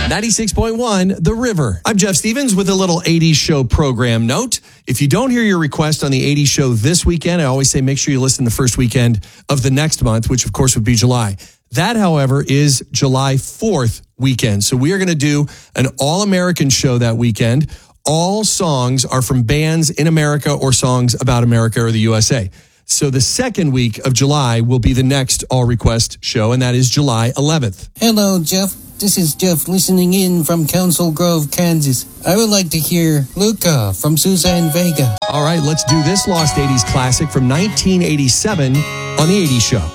96.1 The River. I'm Jeff Stevens with a little 80s show program note. If you don't hear your request on the 80s show this weekend, I always say make sure you listen the first weekend of the next month, which of course would be July. That, however, is July 4th weekend. So we are going to do an all-American show that weekend. All songs are from bands in America or songs about America or the USA. So the second week of July will be the next all-request show, and that is July 11th. Hello, Jeff. This is Jeff listening in from Council Grove, Kansas. I would like to hear Luca from Suzanne Vega. All right, let's do this Lost 80s classic from 1987 on the 80s show.